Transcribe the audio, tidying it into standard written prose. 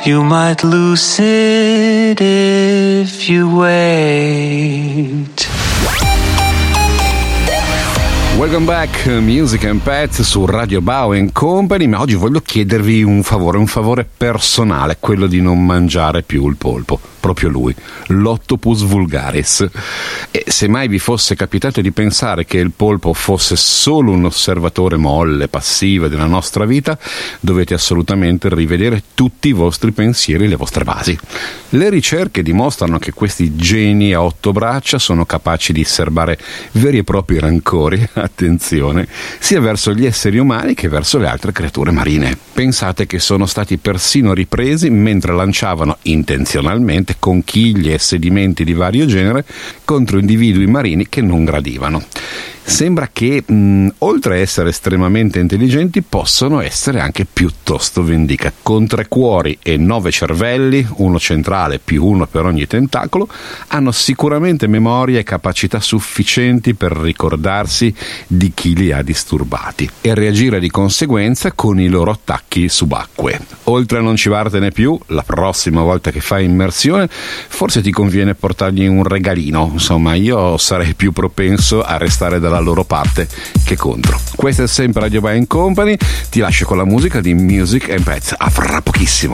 You might lose it if you wait. Welcome back, Music and Pets su Radio Bao & Company, ma oggi voglio chiedervi un favore personale, quello di non mangiare più il polpo, proprio lui, l'Octopus vulgaris. E se mai vi fosse capitato di pensare che il polpo fosse solo un osservatore molle, passivo della nostra vita, dovete assolutamente rivedere tutti i vostri pensieri e le vostre basi. Le ricerche dimostrano che questi geni a 8 braccia sono capaci di serbare veri e propri rancori, attenzione, sia verso gli esseri umani che verso le altre creature marine. Pensate che sono stati persino ripresi mentre lanciavano intenzionalmente conchiglie e sedimenti di vario genere contro individui marini che non gradivano. Sembra che, oltre a essere estremamente intelligenti, possono essere anche piuttosto vendicati. Con 3 cuori e 9 cervelli, uno centrale più uno per ogni tentacolo, hanno sicuramente memoria e capacità sufficienti per ricordarsi di chi li ha disturbati e reagire di conseguenza con i loro attacchi subacquei. Oltre a non civartene più, la prossima volta che fai immersione, forse ti conviene portargli un regalino. Insomma, io sarei più propenso a restare dalla loro parte che contro. Questa è sempre Radio Bao & Company, ti lascio con la musica di Music and Pets. A fra pochissimo.